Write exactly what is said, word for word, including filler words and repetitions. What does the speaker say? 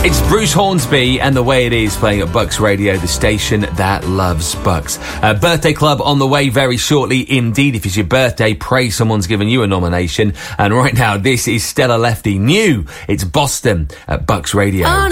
It's Bruce Hornsby and The Way It Is playing at Bucks Radio, the station that loves Bucks. Uh, birthday Club on the way very shortly indeed. If it's your birthday, pray someone's given you a nomination. And right now, this is Stella Lefty. New, it's Boston at Bucks Radio. Oh,